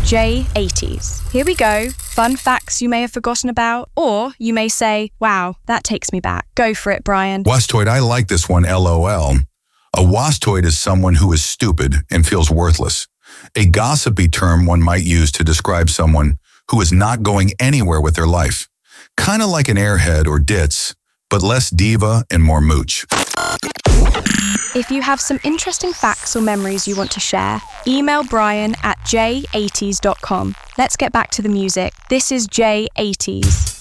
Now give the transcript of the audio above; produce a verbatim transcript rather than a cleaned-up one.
J eighties. Here we go. Fun facts you may have forgotten about, or you may say, wow, that takes me back. Go for it, Brian. Wastoid, I like this one, LOL. A wastoid is someone who is stupid and feels worthless. A gossipy term one might use to describe someone who is not going anywhere with their life. Kind of like an airhead or ditz, but less diva and more mooch. If you have some interesting facts or memories you want to share, email Brian at j eighties dot com. Let's get back to the music. This is J eighties.